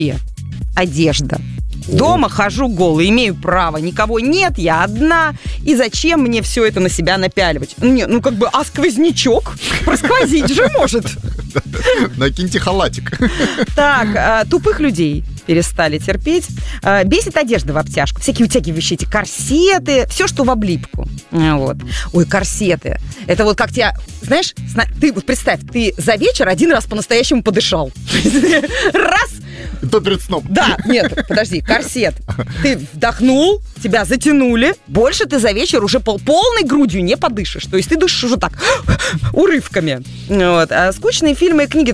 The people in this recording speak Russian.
И одежда. Дома хожу голой, имею право. Никого нет, я одна. И зачем мне все это на себя напяливать? А сквознячок просквозить же может. Накиньте халатик. Так, тупых людей перестали терпеть. Бесит одежда в обтяжку. Всякие утягивающие эти корсеты. Все, что в облипку. Вот. Ой, корсеты. Это вот как тебя... Знаешь, ты вот представь, ты за вечер один раз по-настоящему подышал. Раз. То перед сном. Да, нет, подожди, корсет. Ты вдохнул, тебя затянули. Больше ты за вечер уже полной грудью не подышишь. То есть ты дышишь уже так, урывками. Вот. А скучные фильмы и книги